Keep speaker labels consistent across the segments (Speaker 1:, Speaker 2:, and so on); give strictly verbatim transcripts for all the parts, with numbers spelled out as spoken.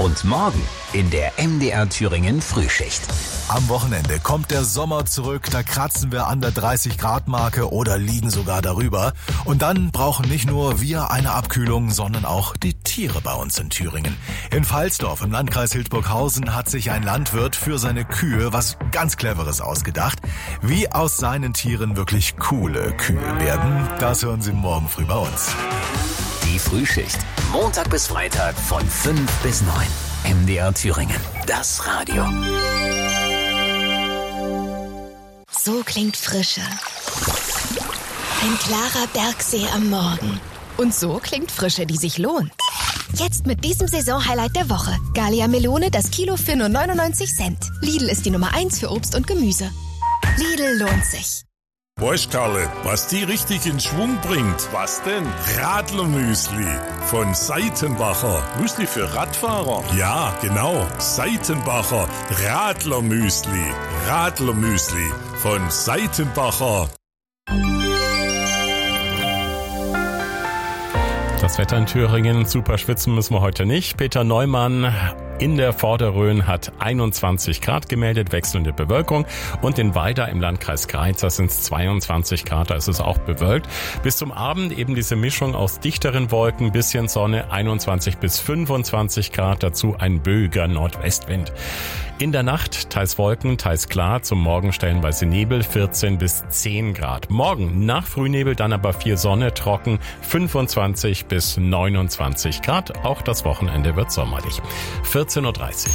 Speaker 1: Und morgen in der M D R Thüringen Frühschicht.
Speaker 2: Am Wochenende kommt der Sommer zurück, da kratzen wir an der dreißig Grad Marke oder liegen sogar darüber. Und dann brauchen nicht nur wir eine Abkühlung, sondern auch die Tiere bei uns in Thüringen. In Pfalzdorf im Landkreis Hildburghausen hat sich ein Landwirt für seine Kühe was ganz Cleveres ausgedacht. Wie aus seinen Tieren wirklich coole Kühe werden, das hören Sie morgen früh bei uns.
Speaker 1: Die Frühschicht. Montag bis Freitag von fünf bis neun. M D R Thüringen. Das Radio.
Speaker 3: So klingt Frische. Ein klarer Bergsee am Morgen.
Speaker 4: Und so klingt Frische, die sich lohnt.
Speaker 3: Jetzt mit diesem Saisonhighlight der Woche. Gallia Melone, das Kilo für nur neunundneunzig Cent. Lidl ist die Nummer eins für Obst und Gemüse. Lidl lohnt sich.
Speaker 5: Weißt, Karle, was die richtig in Schwung bringt? Was denn? Radlermüsli von Seitenbacher. Müsli für Radfahrer? Ja, genau. Seitenbacher Radlermüsli. Radlermüsli von Seitenbacher.
Speaker 6: Das Wetter in Thüringen, super schwitzen müssen wir heute nicht. Peter Neumann in der Vorderrhön hat einundzwanzig Grad gemeldet, wechselnde Bewölkung. Und in Weida im Landkreis Greiz, da sind es zweiundzwanzig Grad, da ist es auch bewölkt. Bis zum Abend eben diese Mischung aus dichteren Wolken, bisschen Sonne, einundzwanzig bis fünfundzwanzig Grad, dazu ein böiger Nordwestwind. In der Nacht teils Wolken, teils klar, zum Morgen stellenweise Nebel, vierzehn bis zehn Grad. Morgen nach Frühnebel dann aber viel Sonne, trocken, fünfundzwanzig bis neunundzwanzig Grad. Auch das Wochenende wird sommerlich. vierzehn Uhr dreißig.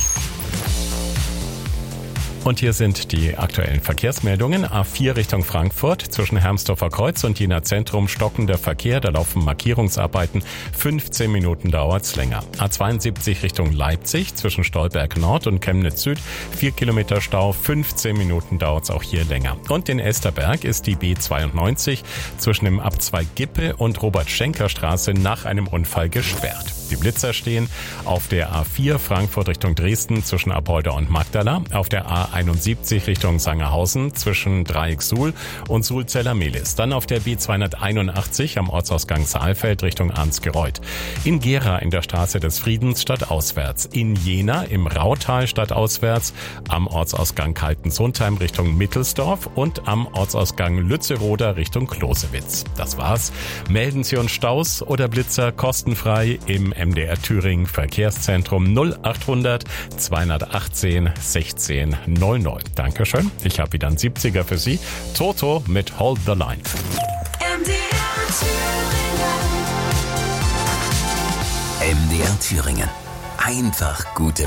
Speaker 6: Und hier sind die aktuellen Verkehrsmeldungen. A vier Richtung Frankfurt, zwischen Hermsdorfer Kreuz und Jena Zentrum stockender Verkehr. Da laufen Markierungsarbeiten. fünfzehn Minuten dauert's länger. A zweiundsiebzig Richtung Leipzig, zwischen Stolberg Nord und Chemnitz Süd. vier Kilometer Stau, fünfzehn Minuten dauert's auch hier länger. Und in Esterberg ist die B zweiundneunzig zwischen dem Abzweig Gippe und Robert-Schenker-Straße nach einem Unfall gesperrt. Die Blitzer stehen auf der A vier Frankfurt Richtung Dresden zwischen Apolda und Magdala, auf der A einundsiebzig Richtung Sangerhausen zwischen Dreieck-Suhl und Suhl-Zellermehlis, dann auf der B zweihunderteinundachtzig am Ortsausgang Saalfeld Richtung Arnsgereuth, in Gera in der Straße des Friedens stadtauswärts, in Jena im Rautal stadtauswärts, am Ortsausgang Kaltensundheim Richtung Mittelsdorf und am Ortsausgang Lützeroda Richtung Klosewitz. Das war's. Melden Sie uns Staus oder Blitzer kostenfrei im M D R Thüringen Verkehrszentrum null achthundert zweihundertachtzehn sechzehn null null. Dankeschön. Ich habe wieder einen siebziger für Sie. Toto mit Hold the Line.
Speaker 1: M D R Thüringen. M D R Thüringen. Einfach gute